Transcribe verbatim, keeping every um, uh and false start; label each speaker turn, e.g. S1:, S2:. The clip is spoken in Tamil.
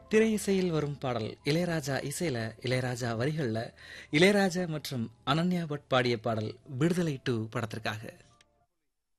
S1: திரை இசையில் வரும் பாடல் இளையராஜா இசையில இளையராஜா வரிகள்ல இளையராஜா மற்றும் அனன்யா பட் பாடிய பாடல் விடுதலை டூ படத்திற்காக.